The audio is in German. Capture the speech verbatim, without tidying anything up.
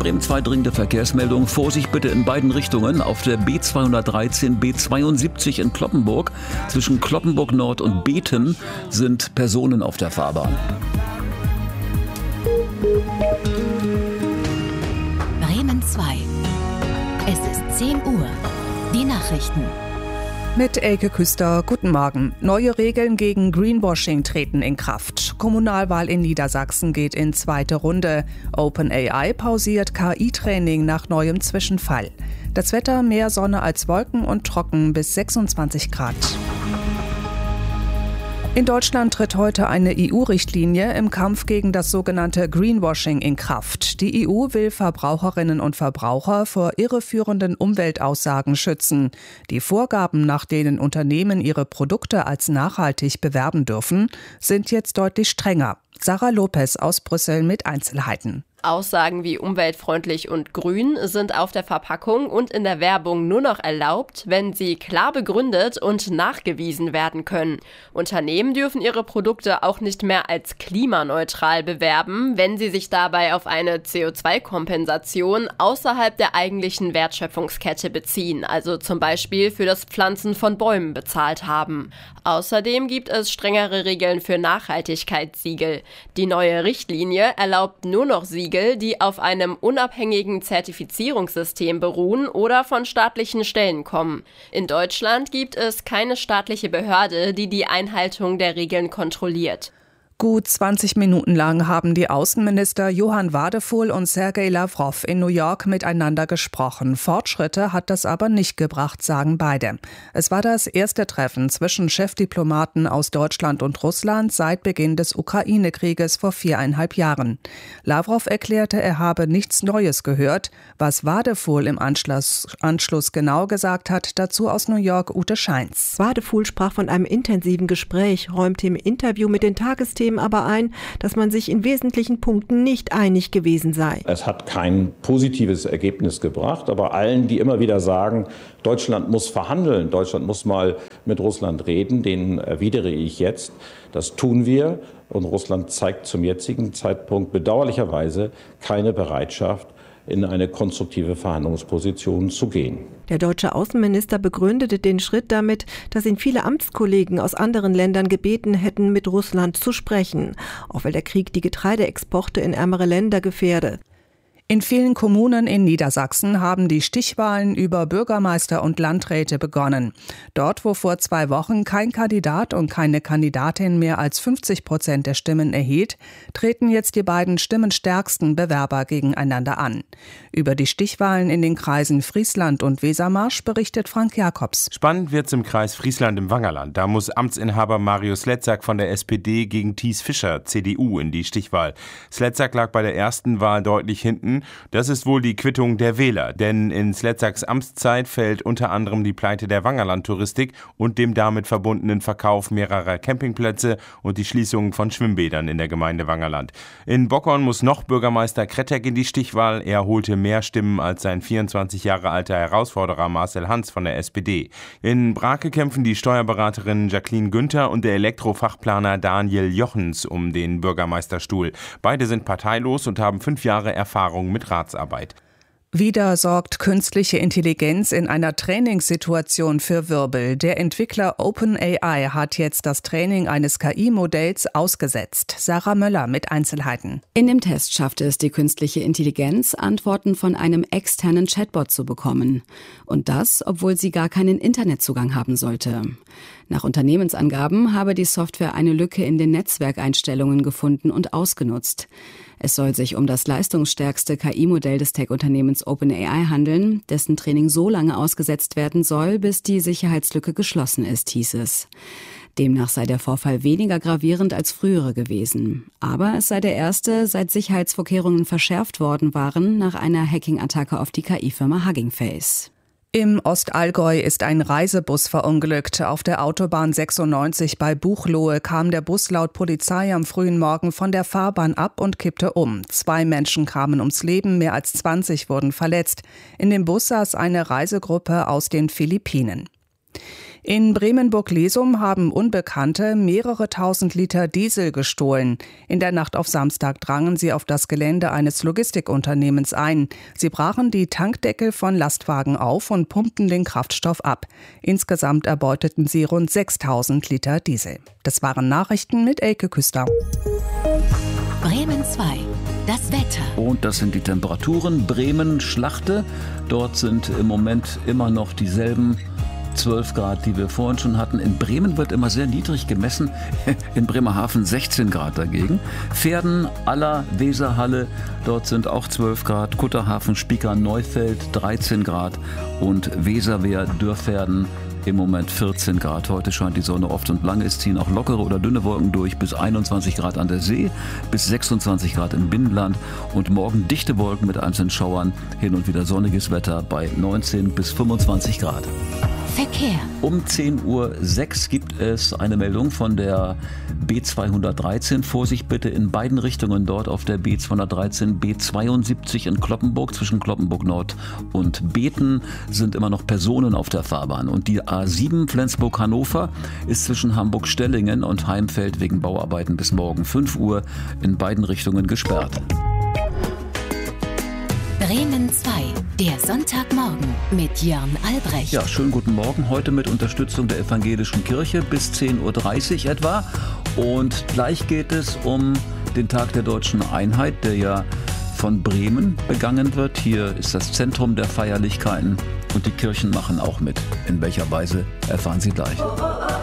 Bremen zwei dringende Verkehrsmeldungen. Vorsicht bitte in beiden Richtungen. Auf der B zweihundertdreizehn, B zweiundsiebzig in Cloppenburg. Zwischen Cloppenburg Nord und Bethum sind Personen auf der Fahrbahn. Bremen zwei. Es ist zehn Uhr. Die Nachrichten. Mit Elke Küster, guten Morgen. Neue Regeln gegen Greenwashing treten in Kraft. Kommunalwahl in Niedersachsen geht in zweite Runde. OpenAI pausiert K I-Training nach neuem Zwischenfall. Das Wetter mehr Sonne als Wolken und trocken bis sechsundzwanzig Grad. In Deutschland tritt heute eine E U-Richtlinie im Kampf gegen das sogenannte Greenwashing in Kraft. Die E U will Verbraucherinnen und Verbraucher vor irreführenden Umweltaussagen schützen. Die Vorgaben, nach denen Unternehmen ihre Produkte als nachhaltig bewerben dürfen, sind jetzt deutlich strenger. Sarah Lopez aus Brüssel mit Einzelheiten. Aussagen wie umweltfreundlich und grün sind auf der Verpackung und in der Werbung nur noch erlaubt, wenn sie klar begründet und nachgewiesen werden können. Unternehmen dürfen ihre Produkte auch nicht mehr als klimaneutral bewerben, wenn sie sich dabei auf eine C O zwei Kompensation außerhalb der eigentlichen Wertschöpfungskette beziehen, also zum Beispiel für das Pflanzen von Bäumen bezahlt haben. Außerdem gibt es strengere Regeln für Nachhaltigkeitssiegel. Die neue Richtlinie erlaubt nur noch Siegel, die auf einem unabhängigen Zertifizierungssystem beruhen oder von staatlichen Stellen kommen. In Deutschland gibt es keine staatliche Behörde, die die Einhaltung der Regeln kontrolliert. Gut zwanzig Minuten lang haben die Außenminister Johann Wadephul und Sergei Lavrov in New York miteinander gesprochen. Fortschritte hat das aber nicht gebracht, sagen beide. Es war das erste Treffen zwischen Chefdiplomaten aus Deutschland und Russland seit Beginn des Ukraine-Krieges vor viereinhalb Jahren. Lavrov erklärte, er habe nichts Neues gehört. Was Wadephul im Anschluss, Anschluss genau gesagt hat, dazu aus New York Ute Scheins. Wadephul sprach von einem intensiven Gespräch, räumte im Interview mit den Tagesthemen aber ein, dass man sich in wesentlichen Punkten nicht einig gewesen sei. Es hat kein positives Ergebnis gebracht, aber allen, die immer wieder sagen, Deutschland muss verhandeln, Deutschland muss mal mit Russland reden, denen erwidere ich jetzt, das tun wir. Und Russland zeigt zum jetzigen Zeitpunkt bedauerlicherweise keine Bereitschaft, in eine konstruktive Verhandlungsposition zu gehen. Der deutsche Außenminister begründete den Schritt damit, dass ihn viele Amtskollegen aus anderen Ländern gebeten hätten, mit Russland zu sprechen, auch weil der Krieg die Getreideexporte in ärmere Länder gefährde. In vielen Kommunen in Niedersachsen haben die Stichwahlen über Bürgermeister und Landräte begonnen. Dort, wo vor zwei Wochen kein Kandidat und keine Kandidatin mehr als fünfzig Prozent der Stimmen erhielt, treten jetzt die beiden stimmenstärksten Bewerber gegeneinander an. Über die Stichwahlen in den Kreisen Friesland und Wesermarsch berichtet Frank Jakobs. Spannend wird's im Kreis Friesland im Wangerland. Da muss Amtsinhaber Mario Sletzak von der S P D gegen Thies Fischer, C D U, in die Stichwahl. Sletzak lag bei der ersten Wahl deutlich hinten. Das ist wohl die Quittung der Wähler, denn in Sletzaks Amtszeit fällt unter anderem die Pleite der Wangerland-Touristik und dem damit verbundenen Verkauf mehrerer Campingplätze und die Schließung von Schwimmbädern in der Gemeinde Wangerland. In Bockern muss noch Bürgermeister Krettek in die Stichwahl. Er holte mehr Stimmen als sein vierundzwanzig Jahre alter Herausforderer Marcel Hans von der S P D. In Brake kämpfen die Steuerberaterin Jacqueline Günther und der Elektrofachplaner Daniel Jochens um den Bürgermeisterstuhl. Beide sind parteilos und haben fünf Jahre Erfahrung mit Ratsarbeit. Wieder sorgt künstliche Intelligenz in einer Trainingssituation für Wirbel. Der Entwickler OpenAI hat jetzt das Training eines K I-Modells ausgesetzt. Sarah Möller mit Einzelheiten. In dem Test schaffte es die künstliche Intelligenz, Antworten von einem externen Chatbot zu bekommen. Und das, obwohl sie gar keinen Internetzugang haben sollte. Nach Unternehmensangaben habe die Software eine Lücke in den Netzwerkeinstellungen gefunden und ausgenutzt. Es soll sich um das leistungsstärkste K I-Modell des Tech-Unternehmens OpenAI handeln, dessen Training so lange ausgesetzt werden soll, bis die Sicherheitslücke geschlossen ist, hieß es. Demnach sei der Vorfall weniger gravierend als frühere gewesen. Aber es sei der erste, seit Sicherheitsvorkehrungen verschärft worden waren, nach einer Hacking-Attacke auf die K I-Firma Hugging Face. Im Ostallgäu ist ein Reisebus verunglückt. Auf der Autobahn sechsundneunzig bei Buchloe kam der Bus laut Polizei am frühen Morgen von der Fahrbahn ab und kippte um. Zwei Menschen kamen ums Leben, mehr als zwanzig wurden verletzt. In dem Bus saß eine Reisegruppe aus den Philippinen. In Bremen-Burg-Lesum haben Unbekannte mehrere tausend Liter Diesel gestohlen. In der Nacht auf Samstag drangen sie auf das Gelände eines Logistikunternehmens ein. Sie brachen die Tankdeckel von Lastwagen auf und pumpten den Kraftstoff ab. Insgesamt erbeuteten sie rund sechstausend Liter Diesel. Das waren Nachrichten mit Elke Küster. Bremen zwei. Das Wetter. Und das sind die Temperaturen. Bremen, Schlachte. Dort sind im Moment immer noch dieselben zwölf Grad, die wir vorhin schon hatten. In Bremen wird immer sehr niedrig gemessen. In Bremerhaven sechzehn Grad dagegen. Pferden, Aller, Weserhalle, dort sind auch zwölf Grad. Kutterhafen, Spieker, Neufeld dreizehn Grad. Und Weserwehr, Dürrpferden im Moment vierzehn Grad. Heute scheint die Sonne oft und lange. Es ziehen auch lockere oder dünne Wolken durch. Bis einundzwanzig Grad an der See, bis sechsundzwanzig Grad im Binnenland. Und morgen dichte Wolken mit einzelnen Schauern. Hin und wieder sonniges Wetter bei neunzehn bis fünfundzwanzig Grad. Verkehr. Um zehn Uhr sechs gibt es eine Meldung von der B zweihundertdreizehn. Vorsicht bitte in beiden Richtungen dort auf der B zweihundertdreizehn. B zweiundsiebzig in Cloppenburg. Zwischen Cloppenburg Nord und Beten sind immer noch Personen auf der Fahrbahn. Und die A sieben Flensburg-Hannover ist zwischen Hamburg-Stellingen und Heimfeld wegen Bauarbeiten bis morgen fünf Uhr in beiden Richtungen gesperrt. Bremen zwei, der Sonntagmorgen mit Jörn Albrecht. Ja, schönen guten Morgen. Heute mit Unterstützung der Evangelischen Kirche bis zehn Uhr dreißig etwa. Und gleich geht es um den Tag der Deutschen Einheit, der ja von Bremen begangen wird. Hier ist das Zentrum der Feierlichkeiten und die Kirchen machen auch mit. In welcher Weise erfahren Sie gleich.